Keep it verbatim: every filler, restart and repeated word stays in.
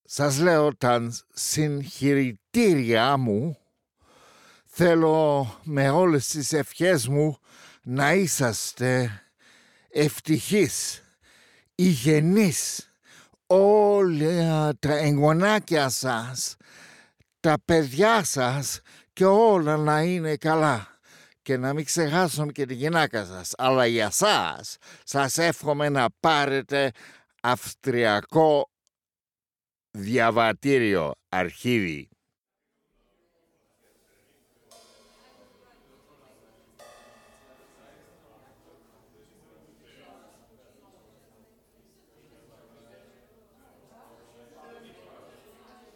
σας λέω τα συγχαρητήριά μου. Θέλω με όλες τις ευχές μου να είσαστε ευτυχείς, υγιεινείς, όλα τα εγγονάκια σας, τα παιδιά σας και όλα να είναι καλά. Και να μην ξεχάσουμε και τη γυναίκα σας. Αλλά για σας, σας εύχομαι να πάρετε αυστριακό διαβατήριο, αρχίδι.